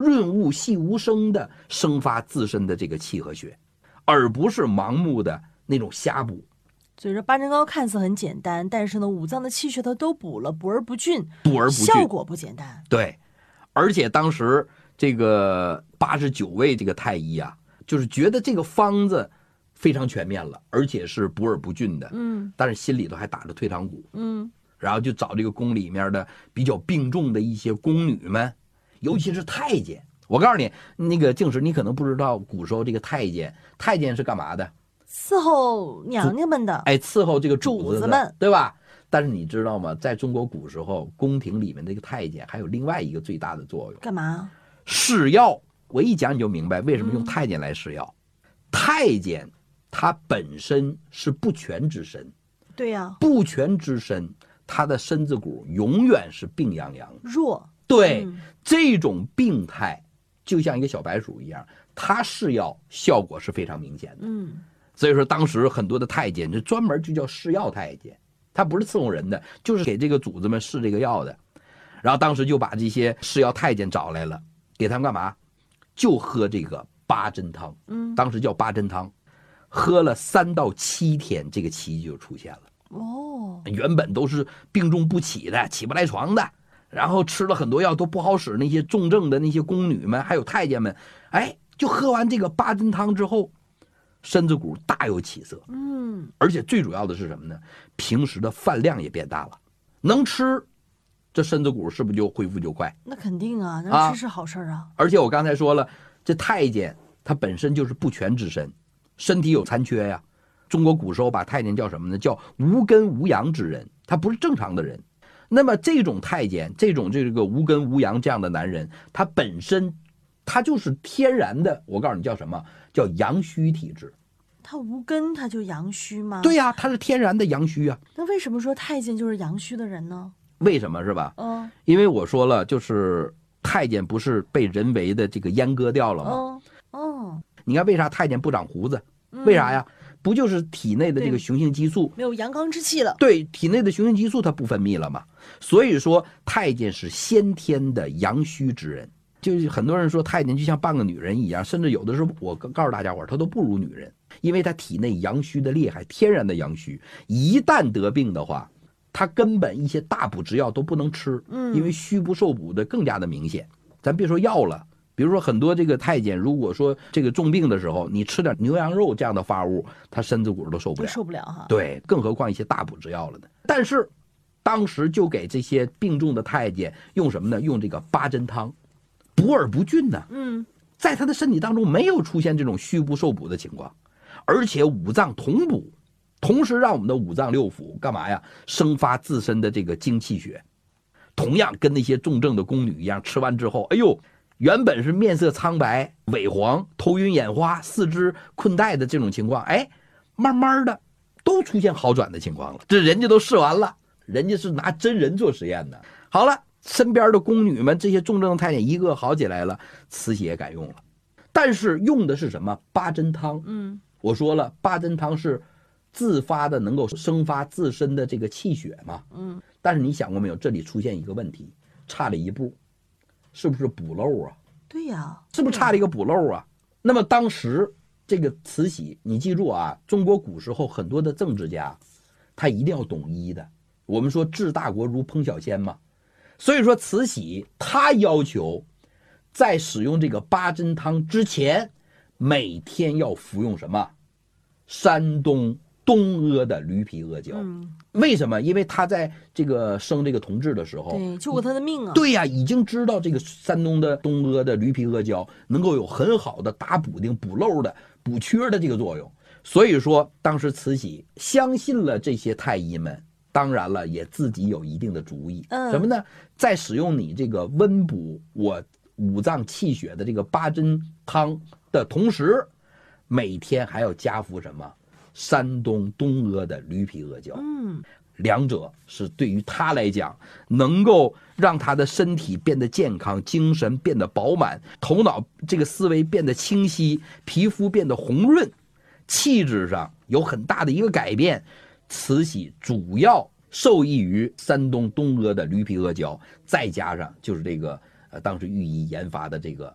润物细无声的生发自身的这个气和血，而不是盲目的那种瞎补。 所以说八珍糕看似很简单，但是呢，五脏的气血它都补了，补而不尽，效果不简单。 对，而且当时这个89位这个太医啊，就是觉得这个方子非常全面了，而且是补而不尽的。但是心里头还打着退堂鼓。然后就找这个宫里面的比较病重的一些宫女们，尤其是太监。我告诉你，那个静石，你可能不知道，古时候这个太监是干嘛的？ 伺候娘娘们的， 哎，伺候这个主子们， 对吧？但是你知道吗？在中国古时候，宫廷里面这个太监还有另外一个最大的作用， 干嘛？ 试药。我一讲你就明白为什么用太监来试药。太监他本身是不全之身， 对呀， 不全之身，他的身子骨永远是病殃殃的， 弱。 对，这种病态就像一个小白鼠一样，他试药效果是非常明显的。所以说当时很多的太监就专门就叫试药太监，他不是伺候人的，就是给这个主子们试这个药的。然后当时就把这些试药太监找来了，给他们干嘛？就喝这个八珍汤。当时叫八珍汤，喝了3到7天，这个奇迹就出现了。原本都是病重不起的，起不来床的，然后吃了很多药都不好使，那些重症的那些宫女们还有太监们，哎，就喝完这个八珍汤之后，身子骨大有起色。而且最主要的是什么呢？平时的饭量也变大了，能吃，这身子骨是不是就恢复就快？ 那肯定啊，能吃是好事啊。 而且我刚才说了，这太监他本身就是不全之身，身体有残缺呀。中国古时候把太监叫什么呢？叫无根无阳之人，他不是正常的人。那么这种太监，这种这个无根无阳这样的男人，他本身他就是天然的，我告诉你叫什么？叫阳虚体质。 他无根，他就阳虚吗？ 对呀，他是天然的阳虚啊。 那为什么说太监就是阳虚的人呢？ 为什么是吧？因为我说了，就是太监不是被人为的这个阉割掉了吗？你看为啥太监不长胡子？为啥呀？不就是体内的这个雄性激素没有阳刚之气了？ 对，体内的雄性激素它不分泌了嘛。所以说太监是先天的阳虚之人。就是很多人说太监就像半个女人一样，甚至有的时候我告诉大家伙他都不如女人，因为他体内阳虚的厉害，天然的阳虚，一旦得病的话，他根本一些大补之药都不能吃，因为虚不受补的更加的明显。咱别说药了，比如说很多这个太监，如果说这个重病的时候，你吃点牛羊肉这样的发物，他身子骨都受不了， 受不了哈。 对，更何况一些大补之药了呢？但是当时就给这些病重的太监用什么呢？用这个八珍汤，补而不尽呢。在他的身体当中没有出现这种虚不受补的情况，而且五脏同补，同时让我们的五脏六腑干嘛呀？生发自身的这个精气血。同样跟那些重症的宫女一样，吃完之后，哎呦，原本是面色苍白、萎黄、头晕眼花、四肢困怠的这种情况，哎，慢慢的都出现好转的情况了。这人家都试完了，人家是拿真人做实验的。好了，身边的宫女们这些重症的太监一个好起来了，慈禧也敢用了。但是用的是什么？八珍汤。我说了，八珍汤是自发的，能够生发自身的这个气血嘛。但是你想过没有，这里出现一个问题，差了一步，是不是补漏啊？ 对呀， 是不是差了一个补漏啊？那么当时这个慈禧，你记住啊，中国古时候很多的政治家，他一定要懂医的。我们说治大国如烹小鲜嘛，所以说慈禧她要求在使用这个八珍汤之前，每天要服用什么？山东东阿的驴皮阿胶。为什么？因为他在这个生这个同治的时候， 对，救过他的命啊。 对呀，已经知道这个山东的东阿的驴皮阿胶能够有很好的打补丁、补漏的、补缺的这个作用。所以说，当时慈禧相信了这些太医们，当然了，也自己有一定的主意。什么呢？在使用你这个温补我五脏气血的这个八珍汤的同时，每天还要加服什么？山东东阿的驴皮阿胶。两者是对于他来讲，能够让他的身体变得健康，精神变得饱满，头脑这个思维变得清晰，皮肤变得红润，气质上有很大的一个改变。慈禧主要受益于山东东阿的驴皮阿胶，再加上就是这个当时御医研发的这个